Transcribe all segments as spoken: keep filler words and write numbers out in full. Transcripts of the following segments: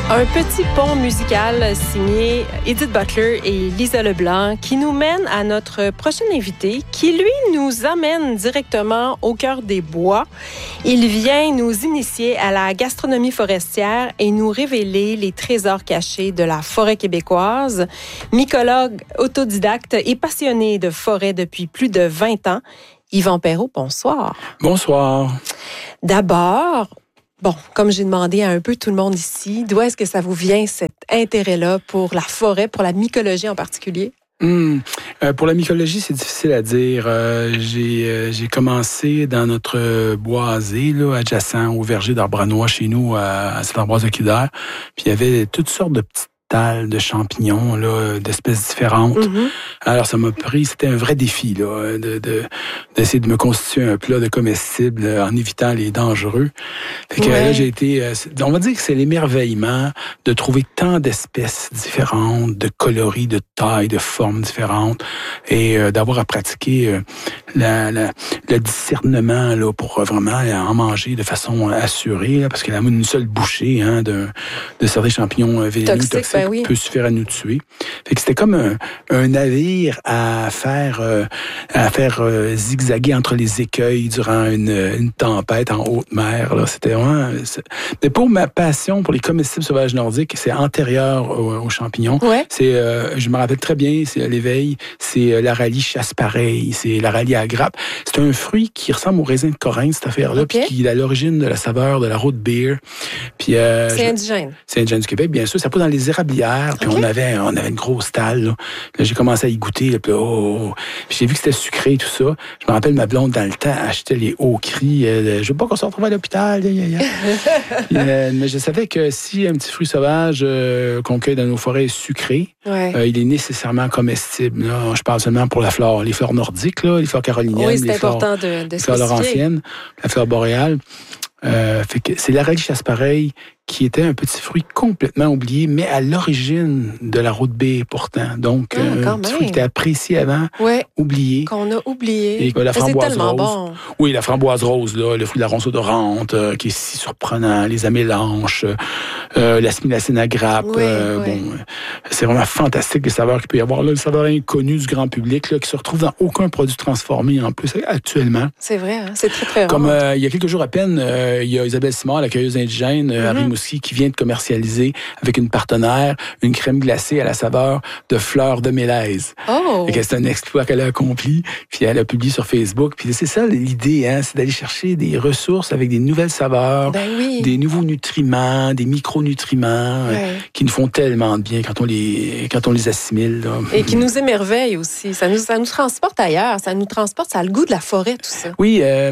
Un petit pont musical signé Edith Butler et Lisa Leblanc qui nous mène à notre prochain invité qui, lui, nous amène directement au cœur des bois. Il vient nous initier à la gastronomie forestière et nous révéler les trésors cachés de la forêt québécoise. Mycologue, autodidacte et passionné de forêt depuis plus de vingt ans, Yvan Perrault, bonsoir. Bonsoir. D'abord, bon, comme j'ai demandé à un peu tout le monde ici, d'où est-ce que ça vous vient cet intérêt-là pour la forêt, pour la mycologie en particulier? Hum, euh, pour la mycologie, c'est difficile à dire. Euh, j'ai, euh, j'ai commencé dans notre boisé, là, adjacent au verger d'Arbranois chez nous, à, à Saint-Ambroise-de-Quildaire. Puis il y avait toutes sortes de petites talles de champignons, là, d'espèces différentes. Mm-hmm. Alors, ça m'a pris, c'était un vrai défi, là, de, de, d'essayer de me constituer un plat de comestibles en évitant les dangereux. Fait que ouais. là, j'ai été, on va dire que c'est l'émerveillement de trouver tant d'espèces différentes, de coloris, de tailles, de formes différentes, et euh, d'avoir à pratiquer euh, la, la, le discernement, là, pour vraiment en manger de façon assurée, là, parce que la une seule bouchée, hein, de, de certains champignons vénéneux, toxiques, toxiques ben oui. peut suffire à nous tuer. Fait que c'était comme un, un navire à faire, euh, à faire euh, zigzaguer entre les écueils durant une, une tempête en haute mer. Là. C'était vraiment... C'est... Mais pour ma passion pour les comestibles sauvages nordiques, c'est antérieur aux, aux champignons. Ouais. C'est, euh, je me rappelle très bien, c'est à l'éveil, c'est l'aralie chasse-pareil, c'est l'aralie à grappe. C'est un fruit qui ressemble au raisin de Corinthe, cette affaire-là, okay. puis qui est à l'origine de la saveur de la root beer. Puis, euh, c'est je... indigène. C'est indigène du Québec, bien sûr. Ça pousse dans les érablières, puis okay. on avait on avait une grosse talle. Là, là j'ai commencé à y goûter, là, puis, oh, oh. puis j'ai vu que c'était sucré et tout ça. Je me rappelle, ma blonde, dans le temps, achetait les hauts cris. Euh, je veux pas qu'on se retrouve à l'hôpital. Puis, euh, mais je savais que si un petit fruit sauvage euh, qu'on cueille dans nos forêts est sucré, ouais. euh, il est nécessairement comestible. Là. Je parle seulement pour la flore, les fleurs nordiques, là, les fleurs caroliniennes, oui, c'est les important fleurs, de, de les fleurs laurentiennes, la fleur boréale. Euh, fait que c'est l'aralie chasse-pareil qui était un petit fruit complètement oublié, mais à l'origine de la root beer pourtant. Donc, ah, euh, un petit fruit qui était apprécié avant, ouais, oublié. Qu'on a oublié. Et la framboise c'est tellement rose. Bon. Oui, la framboise rose, là, le fruit de la ronce odorante, euh, qui est si surprenant, les amélanches, euh, la spinacine à grappe. Oui, euh, oui. Bon, c'est vraiment fantastique les saveurs qu'il peut y avoir là, les saveurs inconnues du grand public, là, qui se retrouvent dans aucun produit transformé en plus actuellement. C'est vrai, hein? C'est très, très rare. Comme euh, il y a quelques jours à peine, euh, il y a Isabelle Simard, la cueilleuse indigène, euh, mm-hmm. à Rimouski, qui vient de commercialiser avec une partenaire une crème glacée à la saveur de fleurs de mélèze. Oh! Et que c'est un exploit qu'elle a accompli, puis elle a publié sur Facebook. Puis c'est ça l'idée, hein, c'est d'aller chercher des ressources avec des nouvelles saveurs, ben oui. des nouveaux nutriments, des micronutriments ouais. euh, qui nous font tellement de bien quand on les, quand on les assimile. Là. Et qui nous émerveillent aussi. Ça nous, ça nous transporte ailleurs, ça nous transporte, ça a le goût de la forêt, tout ça. Oui, euh,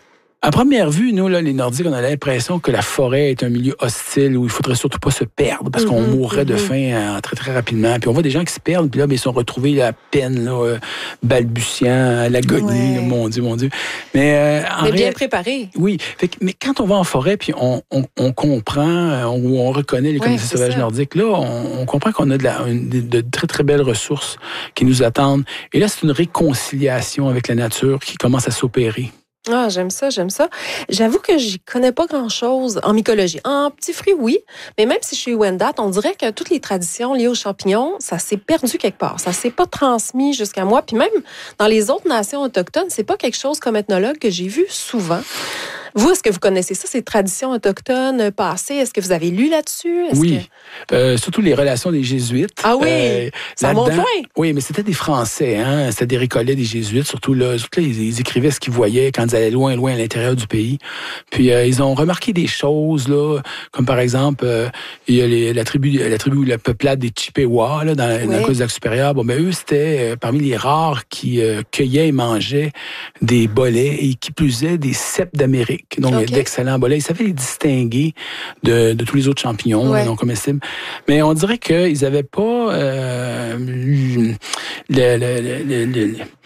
à première vue, nous, là, les Nordiques, on a l'impression que la forêt est un milieu hostile où il faudrait surtout pas se perdre parce mm-hmm, qu'on mourrait mm-hmm. de faim euh, très, très rapidement. Puis on voit des gens qui se perdent, puis là, ben, ils sont retrouvés là, à peine, là, euh, balbutiant, à l'agonie, ouais. là, mon Dieu, mon Dieu. Mais, euh, en mais bien ré... préparé. Oui. Fait que, mais quand on va en forêt, puis on, on, on comprend, on, on reconnaît les ouais, communautés sauvages nordiques, là, on, on comprend qu'on a de, la, une, de, de très, très belles ressources qui nous attendent. Et là, c'est une réconciliation avec la nature qui commence à s'opérer. Ah, j'aime ça, j'aime ça. J'avoue que j'y connais pas grand-chose en mycologie. En petits fruits, oui, mais même si je suis Wendat, on dirait que toutes les traditions liées aux champignons, ça s'est perdu quelque part. Ça s'est pas transmis jusqu'à moi. Puis même dans les autres nations autochtones, c'est pas quelque chose comme ethnologue que j'ai vu souvent. Vous, est-ce que vous connaissez ça, ces traditions autochtones passées? Est-ce que vous avez lu là-dessus? Est-ce oui, que... euh, surtout les relations des Jésuites. Ah oui, euh, ça monte loin. Oui, mais c'était des Français, hein? C'était des récollets des Jésuites, surtout là. Surtout là ils, ils écrivaient ce qu'ils voyaient quand ils allaient loin, loin à l'intérieur du pays. Puis euh, ils ont remarqué des choses, là, comme par exemple, euh, il y a les, la tribu, la tribu, la peuplade des Chippewas, là, dans, oui. dans la côte du lac supérieur. Bon, ben eux, c'était euh, parmi les rares qui euh, cueillaient et mangeaient des bolets et qui plus est des cèpes d'Amérique. Donc, okay. d'excellents bolets. Ils savaient les distinguer de, de tous les autres champignons ouais. non comestibles. Mais on dirait qu'ils n'avaient pas euh, le, le, le, le, le,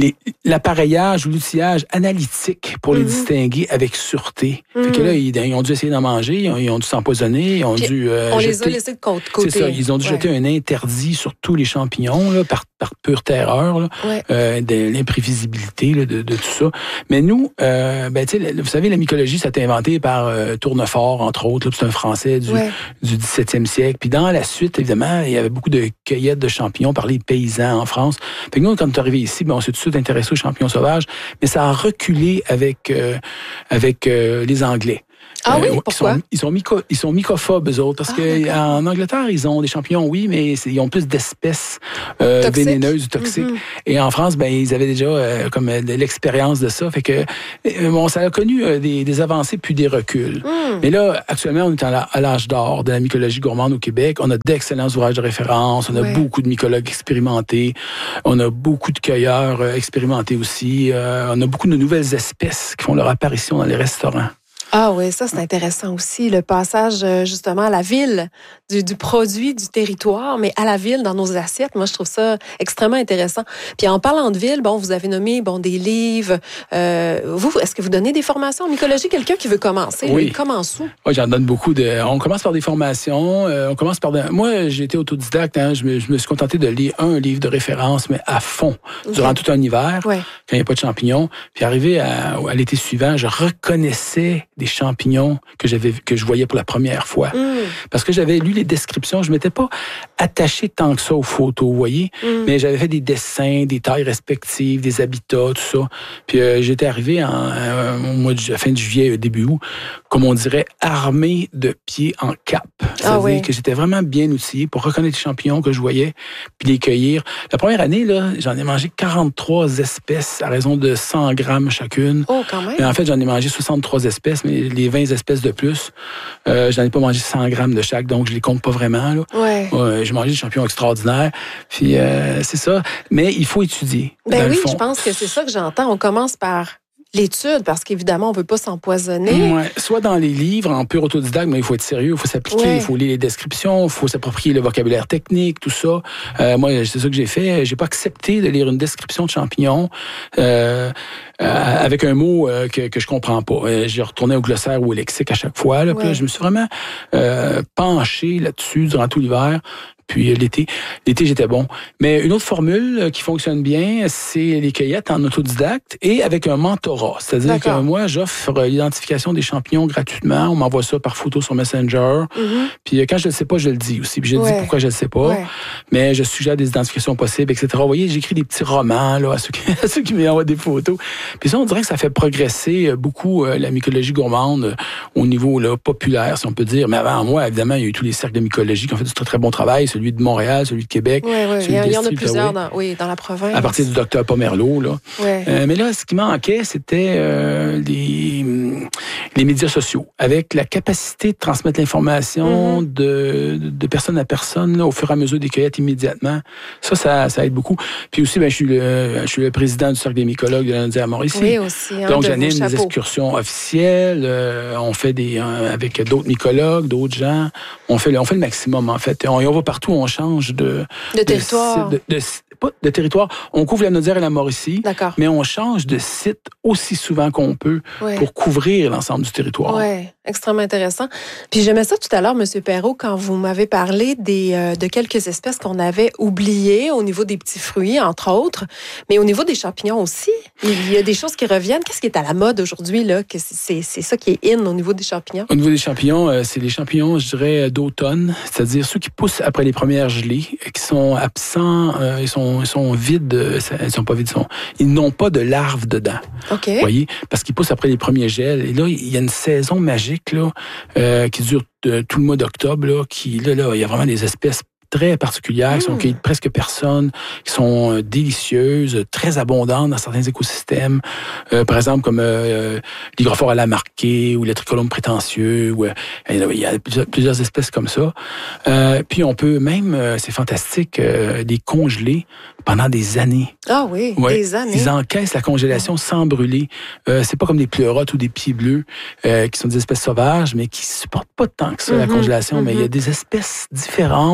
les, l'appareillage ou l'outillage analytique pour mm-hmm. les distinguer avec sûreté. Mm-hmm. Fait que là, ils, ils ont dû essayer d'en manger, ils ont, ils ont dû s'empoisonner, ils ont Puis dû euh, On jeter, les a laissés de côté. C'est ça, ils ont dû ouais. jeter un interdit sur tous les champignons là, par, par pure terreur, là, ouais. euh, de l'imprévisibilité là, de, de tout ça. Mais nous, euh, ben, tu sais, vous savez, la mycologie, ça a été inventé par euh, Tournefort, entre autres. Là, c'est un Français du, ouais. du dix-septième siècle. Puis dans la suite, évidemment, il y avait beaucoup de cueillettes de champignons par les paysans en France. Fait que nous, quand on est arrivé ici, ben, on s'est tout de suite intéressé aux champignons sauvages, mais ça a reculé avec, euh, avec euh, les Anglais. Ah oui, euh, pourquoi? Ils sont, ils sont, myco, ils sont mycophobes, eux autres, parce ah, qu'en Angleterre, ils ont des champignons, oui, mais ils ont plus d'espèces euh, vénéneuses ou toxiques. Mm-hmm. Et en France, ben ils avaient déjà euh, comme euh, l'expérience de ça. Fait que euh, bon, ça a connu euh, des, des avancées puis des reculs. Mm. Mais là, actuellement, on est à l'âge d'or de la mycologie gourmande au Québec. On a d'excellents ouvrages de référence. On a ouais. beaucoup de mycologues expérimentés. On a beaucoup de cueilleurs euh, expérimentés aussi. Euh, on a beaucoup de nouvelles espèces qui font leur apparition dans les restaurants. Ah oui, ça c'est intéressant aussi, le passage justement à la ville du, du produit, du territoire, mais à la ville dans nos assiettes. Moi, je trouve ça extrêmement intéressant. Puis en parlant de ville, bon, vous avez nommé bon des livres. Euh, vous, est-ce que vous donnez des formations en mycologie? Quelqu'un qui veut commencer, oui. il commence où? Oui, j'en donne beaucoup. De. On commence par des formations. Euh, on commence par. De... Moi, j'ai été autodidacte. Hein, je, me, je me suis contenté de lire un livre de référence, mais à fond, okay. durant tout un hiver, ouais. quand il n'y a pas de champignons. Puis arrivé à, à l'été suivant, je reconnaissais des champignons que j'avais que je voyais pour la première fois. Mm. Parce que j'avais lu les descriptions, je m'étais pas attaché tant que ça aux photos, vous voyez, mm. mais j'avais fait des dessins, des tailles respectives, des habitats, tout ça. Puis euh, j'étais arrivé en, euh, au mois de la fin de juillet, début août, comme on dirait, armé de pieds en cap. C'est-à-dire ah oui. que j'étais vraiment bien outillé pour reconnaître les champignons que je voyais puis les cueillir. La première année, là, j'en ai mangé quarante-trois espèces à raison de cent grammes chacune. Oh, quand même. Et en fait, j'en ai mangé soixante-trois espèces, mais les vingt espèces de plus, euh, j'en ai pas mangé cent grammes de chaque, donc je les compte pas vraiment. Là. Ouais. Euh, j'ai mangé des champignons extraordinaires. Puis euh, c'est ça. Mais il faut étudier. Ben oui, je pense que c'est ça que j'entends. On commence par l'étude, parce qu'évidemment, on ne veut pas s'empoisonner. Ouais. Soit dans les livres, en pur autodidacte, mais il faut être sérieux, il faut s'appliquer, ouais. il faut lire les descriptions, il faut s'approprier le vocabulaire technique, tout ça. Euh, moi, c'est ça que j'ai fait. J'ai pas accepté de lire une description de champignons euh, euh, avec un mot euh, que, que je comprends pas. Euh, j'ai retourné au glossaire ou au lexique à chaque fois. Là, ouais. puis là, je me suis vraiment euh, penché là-dessus durant tout l'hiver. Puis l'été, l'été j'étais bon. Mais une autre formule qui fonctionne bien, c'est les cueillettes en autodidacte et avec un mentorat. C'est-à-dire D'accord. que moi, j'offre l'identification des champignons gratuitement. On m'envoie ça par photo sur Messenger. Mm-hmm. Puis quand je le sais pas, je le dis aussi. Puis je ouais. dis pourquoi je le sais pas. Ouais. Mais je suggère des identifications possibles, et cetera. Vous voyez, j'écris des petits romans là, à ceux qui, à ceux qui m'envoient des photos. Puis ça, on dirait que ça fait progresser beaucoup euh, la mycologie gourmande euh, au niveau là, populaire, si on peut dire. Mais avant moi, évidemment, il y a eu tous les cercles de mycologie qui ont fait du très, très bon travail. Celui de Montréal, celui de Québec. Oui, oui. Il y en a plusieurs dans, oui, dans la province. À partir du docteur Pomerleau. Là. Ouais. Euh, mais là, ce qui manquait, c'était euh, les, les médias sociaux. Avec la capacité de transmettre l'information mm-hmm. de, de personne à personne là, au fur et à mesure des cueillettes immédiatement. Ça, ça, ça aide beaucoup. Puis aussi, ben, je, suis le, je suis le président du Cercle des mycologues de lundi à Mauricie. Oui, aussi. Hein, Donc, j'anime des excursions officielles. Euh, on fait des euh, avec d'autres mycologues, d'autres gens. On fait, on fait le maximum, en fait. On, on va partout, on change de... De territoire. De, de, de, pas de territoire. On couvre la Naudière et la Mauricie, D'accord. mais on change de site aussi souvent qu'on peut ouais. pour couvrir l'ensemble du territoire. Oui, extrêmement intéressant. Puis j'aimais ça tout à l'heure, M. Perrault, quand vous m'avez parlé des, euh, de quelques espèces qu'on avait oubliées au niveau des petits fruits, entre autres, mais au niveau des champignons aussi. Il y a des choses qui reviennent. Qu'est-ce qui est à la mode aujourd'hui, là? Que c'est, c'est ça qui est in au niveau des champignons? Au niveau des champignons, euh, c'est les champignons, je dirais, d'automne, c'est-à-dire ceux qui poussent après les premières gelées, qui sont absents, euh, ils sont ils sont vides, ils sont pas vides, ils, sont, ils n'ont pas de larves dedans. OK. Vous voyez? Parce qu'ils poussent après les premiers gels. Et là, il y a une saison magique là, euh, qui dure euh, tout le mois d'octobre, là, qui, là, là, il y a vraiment des espèces très particulières, mmh. qui sont cueillies de presque personne, qui sont euh, délicieuses, très abondantes dans certains écosystèmes. Euh, par exemple, comme euh, l'hygrophore à la marquée ou le tricolome prétentieux. Ou, euh, il y a plusieurs, plusieurs espèces comme ça. Euh, puis on peut même, euh, c'est fantastique, euh, les congeler pendant des années. Ah oui, ouais. des années. Ils encaissent la congélation mmh. sans brûler. Euh, c'est pas comme des pleurotes ou des pieds bleus, euh, qui sont des espèces sauvages, mais qui supportent pas tant que ça, mmh. la congélation. Mmh. Mais il y a des espèces différentes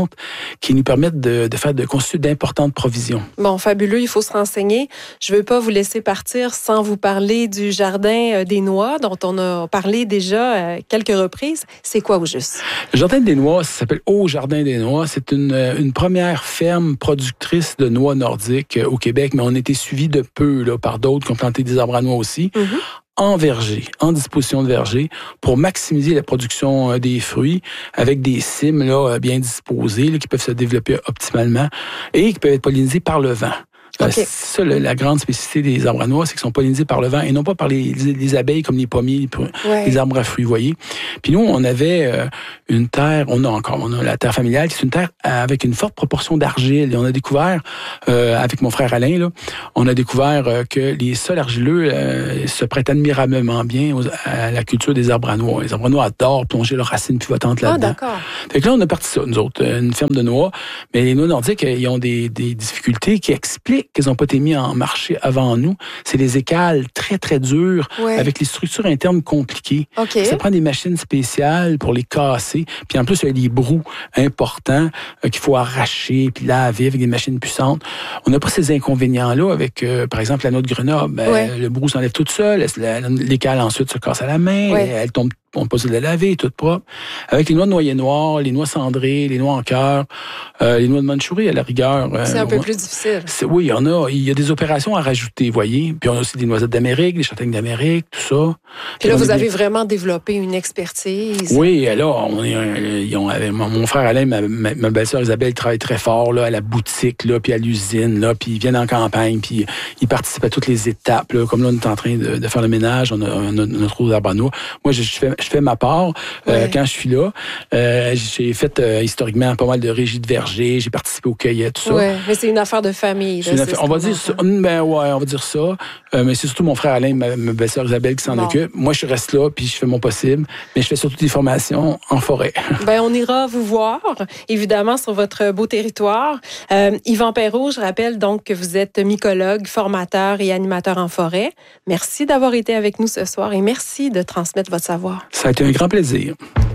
qui nous permettent de, de faire de constituer d'importantes provisions. Bon, fabuleux, il faut se renseigner. Je ne veux pas vous laisser partir sans vous parler du Jardin des Noix, dont on a parlé déjà à quelques reprises. C'est quoi au juste? Le Jardin des Noix, ça s'appelle Au Jardin des Noix. C'est une, une première ferme productrice de noix nordiques au Québec, mais on a été suivi de peu là, par d'autres qui ont planté des arbres à noix aussi. Mm-hmm. En verger, en disposition de verger, pour maximiser la production des fruits avec des cimes là, bien disposées là, qui peuvent se développer optimalement et qui peuvent être pollinisées par le vent. Okay. C'est ça, le, la grande spécificité des arbres à noix, c'est qu'ils sont pollinisés par le vent et non pas par les, les, les abeilles comme les pommiers, les, ouais. les arbres à fruits, vous voyez. Puis nous, on avait euh, une terre, on a encore, on a la terre familiale, qui est une terre avec une forte proportion d'argile. Et on a découvert, euh, avec mon frère Alain, là, on a découvert euh, que les sols argileux euh, se prêtent admirablement bien aux, à la culture des arbres à noix. Les arbres à noix adorent plonger leurs racines pivotantes là-dedans. Ah, d'accord. Fait que là, on a parti ça, nous autres, une ferme de noix. Mais les noix nordiques, ils ont des, des difficultés qui expliquent qu'ils n'ont pas été mis en marché avant nous. C'est les écales très, très dures, ouais. avec les structures internes compliquées. Okay. Ça prend des machines spéciales pour les casser. Puis en plus, il y a des brous importants euh, qu'il faut arracher puis laver avec des machines puissantes. On n'a pas ces inconvénients-là avec, euh, par exemple, la noix de Grenoble. Ouais. Euh, le brou s'enlève toute seule. L'écale ensuite se casse à la main. Ouais. Elle tombe. On peut se la laver, toute propre. Avec les noix de noyer noir, les noix cendrées, les noix en cœur, euh, les noix de Mandchourie à la rigueur. C'est euh, un peu ouais. plus difficile. C'est, oui, il y en a. Il y a des opérations à rajouter, vous voyez. Puis on a aussi des noisettes d'Amérique, des châtaignes d'Amérique, tout ça. Puis, Puis là, vous des... avez vraiment développé une expertise. Oui, là, on est, ils ont, mon frère Alain, ma, ma, ma belle-sœur Isabelle travaille très fort là, à la boutique, là, puis à l'usine, là, puis ils viennent en campagne, puis ils participent à toutes les étapes. Là. Comme là, on est en train de, de faire le ménage, on a, on a notre eau d'arbres à noix. Moi, je, je, fais, je fais ma part. Euh, ouais. Quand je suis là, euh, j'ai fait euh, historiquement pas mal de régies de verger, j'ai participé aux cueillettes, tout ça. Oui, mais c'est une affaire de famille. Là, une affaire, on va dire ça. Ben ouais, on va dire ça. Euh, mais c'est surtout mon frère Alain, ma, ma belle-sœur Isabelle qui s'en bon. occupe. Moi, je reste là, puis je fais mon possible. Mais je fais surtout des formations en forêt. Ben, on ira vous voir, évidemment, sur votre beau territoire. Euh, Yvan Perrault, je rappelle donc que vous êtes mycologue, formateur et animateur en forêt. Merci d'avoir été avec nous ce soir et merci de transmettre votre savoir. Ça a été un grand plaisir.